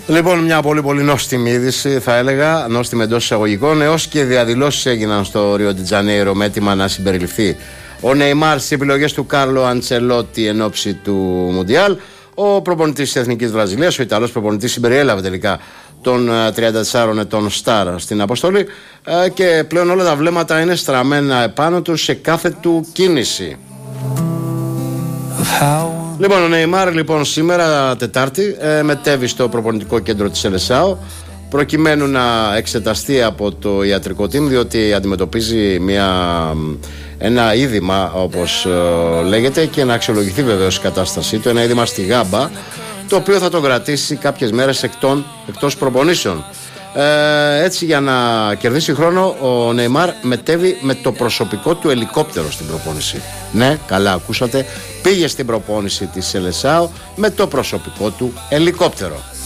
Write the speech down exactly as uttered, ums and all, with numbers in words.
Λοιπόν, μια πολύ πολύ νόστιμη είδηση, θα έλεγα, νόστιμη εντός εισαγωγικών, έως και διαδηλώσεις έγιναν στο Ρίο ντι Τζανέιρο με έτοιμα να συμπεριληφθεί ο Νεϊμάρ στις επιλογές του Κάρλο Αντσελότη εν ώψη του Μουντιάλ. Ο προπονητής της Εθνικής Βραζιλίας, ο Ιταλός προπονητής, συμπεριέλαβε τελικά τον τριάντα τεσσάρων ετών Σταρ στην αποστολή και πλέον όλα τα βλέμματα είναι στραμμένα επάνω του σε κάθε του κίνηση. Λοιπόν, ο Νεϊμάρ λοιπόν σήμερα Τετάρτη ε, μετέβη στο προπονητικό κέντρο της Σελεσάο προκειμένου να εξεταστεί από το ιατρικό team, διότι αντιμετωπίζει μια, ένα είδημα, όπως ε, λέγεται, και να αξιολογηθεί βεβαίως η κατάστασή του, ένα είδημα στη γάμπα, το οποίο θα τον κρατήσει κάποιες μέρες εκτών, εκτός προπονήσεων. Ε, έτσι, για να κερδίσει χρόνο, ο Νεϊμάρ μετέβη με το προσωπικό του ελικόπτερο στην προπόνηση. Ναι, καλά ακούσατε, πήγε στην προπόνηση της Σελεσάο με το προσωπικό του ελικόπτερο.